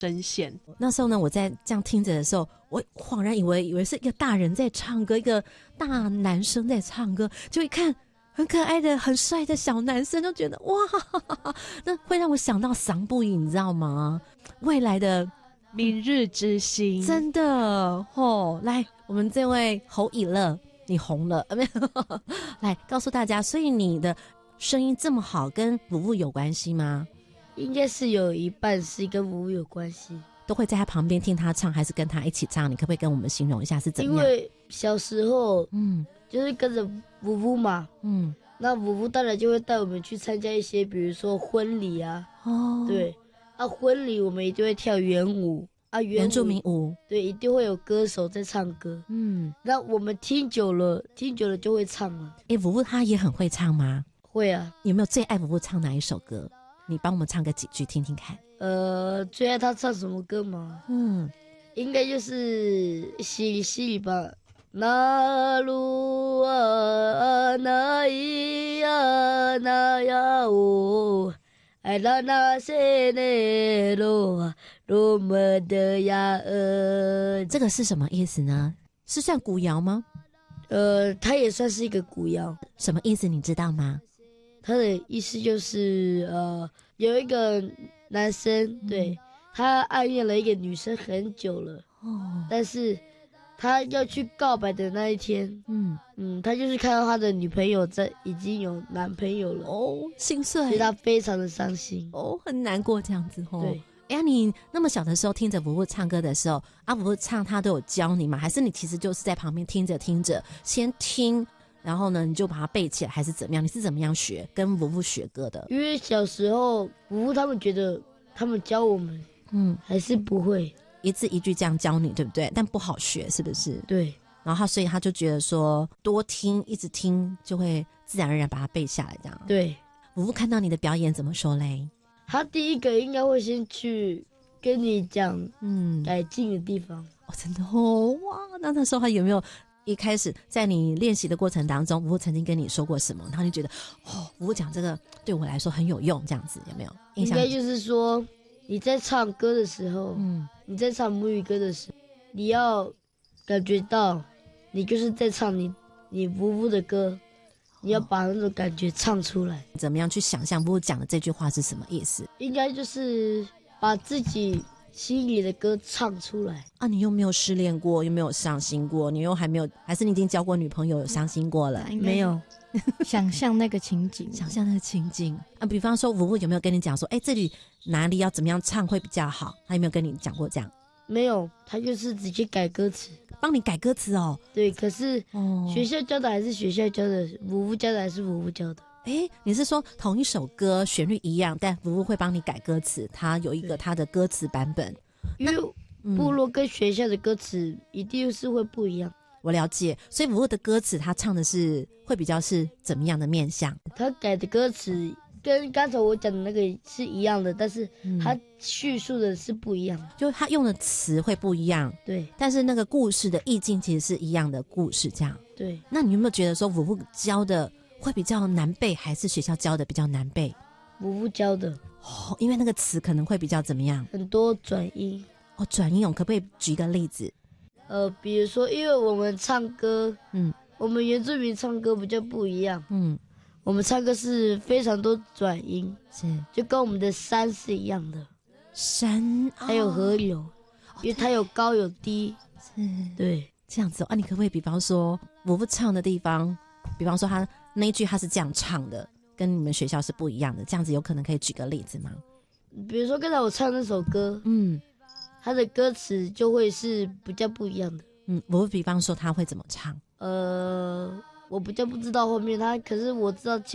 声线。 那时候呢，我在这样听着的时候，我恍然以为是一个大人在唱歌，一个大男生在唱歌，就一看很可爱的很帅的小男生，就觉得哇，那会让我想到桑布影，你知道吗？未来的明日之星， 真的哦。来，我们这位侯以乐，你红了没有？来告诉大家，所以你的声音这么好，跟舞舞有关系吗？ 应该是有一半是跟舞舞有关系。 都会在他旁边听他唱，还是跟他一起唱？你可不可以跟我们形容一下是怎么样？ 因为小时候，就是跟着舞舞嘛，那舞舞当然就会带我们去参加一些，比如说婚礼啊，对，婚礼我们一定会跳圆舞啊， 原住民舞， 对，一定会有歌手在唱歌，那我们听久了就会唱了。 舞舞他也很会唱吗？ 会啊。 有没有最爱舞舞唱哪一首歌？你帮我们唱个几句听听看。 最爱他唱什么歌吗？应该就是西西吧。那路啊，那咿呀，那呀哦，爱拉那些内罗啊，罗么的呀这个是什么意思呢？是算古谣吗？ 它也算是一个古谣。 什么意思你知道吗？ 它的意思就是有一个男生，对，他暗恋了一个女生很久了，但是他要去告白的那一天，他就是看到他的女朋友已经有男朋友了， 心碎， 所以他非常的伤心， 很难过这样子对。 哎呀，你那么小的时候听着舞舞唱歌的时候，舞舞唱他都有教你吗？还是你其实就是在旁边听着先听，然后呢你就把它背起来，还是怎么样？你是怎么样学跟舞舞学歌的？ 因为小时候舞舞他们觉得他们教我们还是不会一字一句这样教你，对不对？但不好学，是不是？ 对。 然后所以他就觉得说多听一直听就会自然而然把它背下来这样。 对。 舞舞看到你的表演怎么说嘞？ 他第一个应该会先去跟你讲改进的地方。 真的哇，那时候他有没有一开始在你练习的过程当中，舞舞曾经跟你说过什么，然后你觉得舞舞讲这个对我来说很有用，这样子有没有印象？ 应该就是说你在唱歌的时候，你在唱母语歌的时候，你要感觉到你就是在唱你舞舞的歌，你要把那种感觉唱出来。 怎么样去想象舞舞讲的这句话是什么意思？ 应该就是把自己心里的歌唱出来啊！你又没有失恋过，又没有伤心过，你又还没有，还是你已经交过女朋友，有伤心过了？ 没有。 想象那个情景， 想象那个情景啊！比方说舞舞有没有跟你讲说，这里哪里要怎么样唱会比较好？他有没有跟你讲过这样？ 没有，他就是直接改歌词， 帮你改歌词哦。 对，可是学校教的还是学校教的，舞舞教的还是舞舞教的。 你是说同一首歌旋律一样，但舞舞会帮你改歌词，他有一个他的歌词版本。 因为部落跟学校的歌词一定是会不一样。 我了解，所以舞舞的歌词他唱的是会比较是怎么样的面向？ 他改的歌词跟刚才我讲的那个是一样的，但是他叙述的是不一样的， 就他用的词会不一样， 对， 但是那个故事的意境其实是一样的故事这样。 对。 那你有没有觉得说舞舞教的会比较难背，还是学校教的比较难背？ 舞舞教的因为那个词可能会比较怎么样？ 很多转音。 转音可不可以举一个例子？ 比如说因为我们唱歌我们原住民唱歌比较不一样，我们唱歌是非常多转音， 是就跟我们的山是一样的， 山还有河流，因为它有高有低， 是， 对， 这样子你可不可以比方说舞舞唱的地方，比方说他那一句他是这样唱的，跟你们学校是不一样的，这样子有可能可以举个例子吗？ 比如说刚才我唱那首歌，它的歌词就会是比较不一样的。 我比方说他会怎么唱？ 我比较不知道后面他，可是我知道